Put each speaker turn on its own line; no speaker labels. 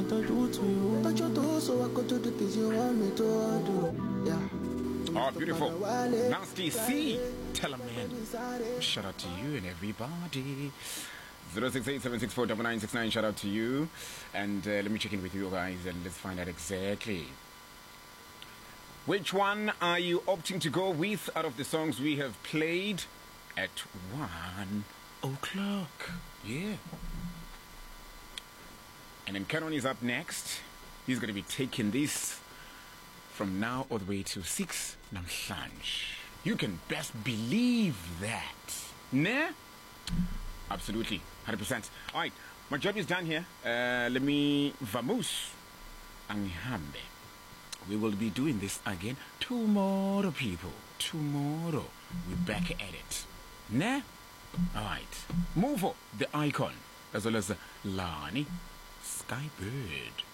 to do to you. Touch you do so I could do the things you want me to do. Yeah.
Oh, beautiful. Nasty C. Tell a man. Shout out to you and everybody. 068-764-9969. Shout out to you. And let me check in with you guys and let's find out exactly which one are you opting to go with out of the songs we have played at 1 o'clock. Yeah. And then Canon is up next. He's going to be taking this from now all the way to 6 namhlanje. You can best believe that. Nah? Absolutely. 100%. Alright, my job is done here. Let me vamoose angihambe. We will be doing this again tomorrow, people. Tomorrow. We're back at it. Nah? Alright. Move the icon as well as Lani Skybird.